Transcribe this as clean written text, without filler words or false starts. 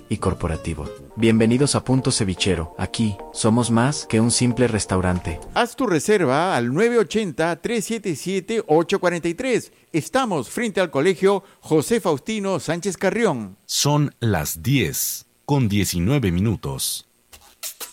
y corporativo. Bienvenidos a Punto Cevichero. Aquí somos más que un simple restaurante. Haz tu reserva al 980-377-843. Estamos frente al Colegio José Faustino Sánchez Carrión. Son las 10:19.